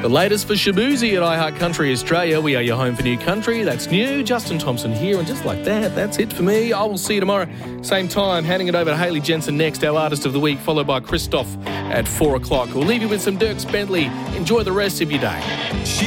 The latest for Shaboozey at iHeart Country Australia. We are your home for new country. That's new. Justin Thompson here, and just like that, that's it for me. I will see you tomorrow, same time. Handing it over to Hayley Jensen next, our Artist of the Week, followed by Christoph at 4 o'clock. We'll leave you with some Dierks Bentley. Enjoy the rest of your day.